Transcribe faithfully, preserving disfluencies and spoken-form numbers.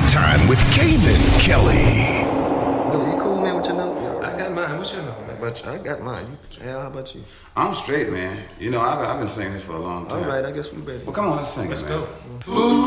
Time with Kavin Kelly. Billy, you cool, man, with your note? I got mine. What's your note, man? But I got mine. You, yeah, how about you? I'm straight, man. You know, I've, I've been singing this for a long time. All right, I guess we better. Well, come on, let's sing Let's it, man. go.